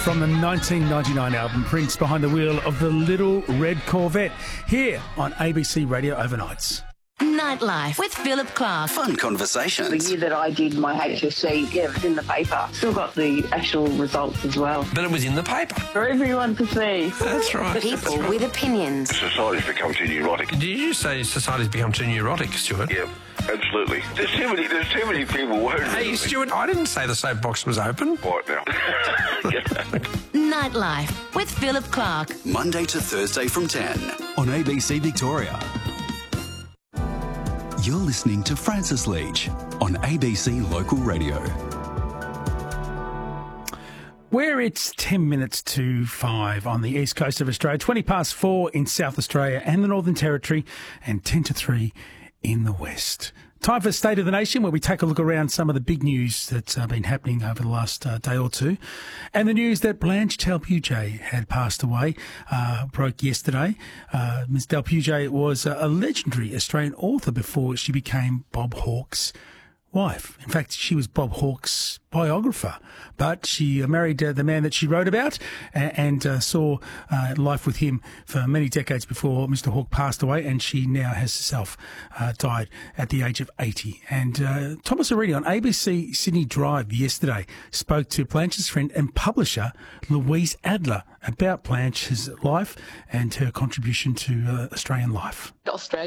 from the 1999 album Prince, Behind the Wheel of the Little Red Corvette, here on ABC Radio Overnights. Nightlife with Philip Clark. Fun conversations. The year that I did my HSC, it was in the paper. Still got the actual results as well. But it was in the paper. For everyone to see. That's right. People with opinions. Society's become too neurotic. Did you say society's become too neurotic, Stuart? Yeah, absolutely. There's too many people worried. Hey, Stuart, I didn't say the soapbox was open. Right now. Nightlife with Philip Clark. Monday to Thursday from 10 on ABC Victoria. You're listening to Francis Leach on ABC Local Radio. Where it's 10 minutes to 5 on the east coast of Australia, 20 past 4 in South Australia and the Northern Territory, and 10 to 3 in the west. Time for State of the Nation, where we take a look around some of the big news that's been happening over the last day or two. And the news that Blanche Delpuget had passed away broke yesterday. Ms. Delpuget was a legendary Australian author before she became Bob Hawke's wife. In fact, she was Bob Hawke's biographer, but she married the man that she wrote about and saw life with him for many decades before Mr. Hawke passed away, and she now has herself died at the age of 80. And Thomas Arini on ABC Sydney Drive yesterday spoke to Blanche's friend and publisher Louise Adler about Blanche's life and her contribution to Australian life. Australia